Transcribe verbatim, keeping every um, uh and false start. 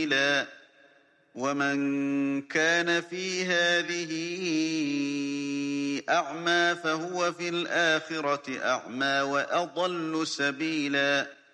سبيلا ومن كان في هذه أعمى فهو في الآخرة أعمى وأضل سبيلا